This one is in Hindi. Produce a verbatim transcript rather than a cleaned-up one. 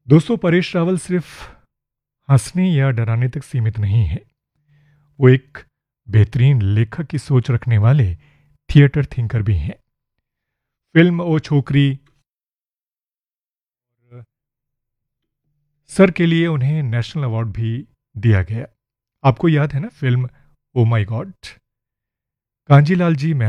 दोस्तों, परेश रावल सिर्फ हंसने या डराने तक सीमित नहीं है। वो एक बेहतरीन लेखक की सोच रखने वाले थिएटर थिंकर भी हैं। फिल्म ओ छोकरी सर के लिए उन्हें नेशनल अवार्ड भी दिया गया। आपको याद है ना film oh my God? Kanjilal ji